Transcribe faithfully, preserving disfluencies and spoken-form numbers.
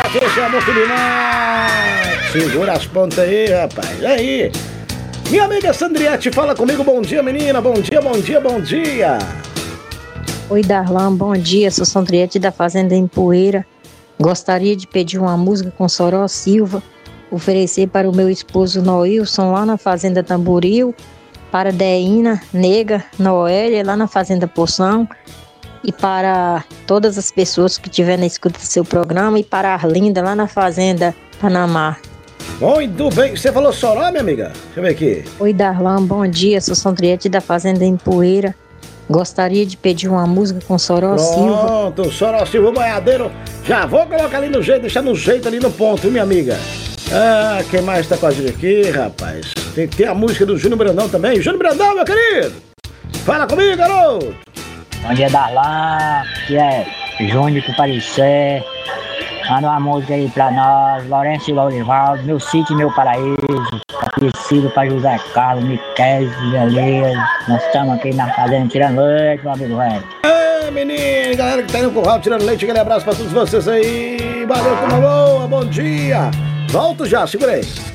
esse é amor que me mata. Segura as pontas aí, rapaz. E aí? Minha amiga Sandriette, fala comigo. Bom dia, menina. Bom dia, bom dia, bom dia. Oi, Darlan, bom dia. Sou Sandriette da Fazenda em Poeira. Gostaria de pedir uma música com Soró Silva, oferecer para o meu esposo Noilson lá na Fazenda Tamboril, para Deína, Nega, Noélia lá na Fazenda Poção, e para todas as pessoas que estiverem na escuta do seu programa, e para a Arlinda lá na Fazenda Panamá. Muito bem. Você falou Soró, minha amiga? Deixa eu ver aqui. Oi, Darlan, bom dia. Sou Sandriette da Fazenda em Poeira. Gostaria de pedir uma música com Soró Silva. Pronto, Soró Silva, o boiadeiro. Já vou colocar ali no jeito, deixar no jeito ali no ponto, minha amiga. Ah, quem mais tá com a gente aqui, rapaz? Tem que ter a música do Júnior Brandão também. Júnior Brandão, meu querido. Fala comigo, garoto. Bom dia, Darlan. Que é Júnior do Parecer. Manda uma música aí pra nós. Lourenço e Lourivaldo. Meu sítio e meu paraíso. Aparecido pra José Carlos, Miquel, beleza. Nós estamos aqui na Fazenda tirando leite, meu amigo velho. Ei, menino, galera que tá aí no curral tirando leite, aquele abraço pra todos vocês aí. Valeu, turma boa, bom dia. Volto já, segura aí.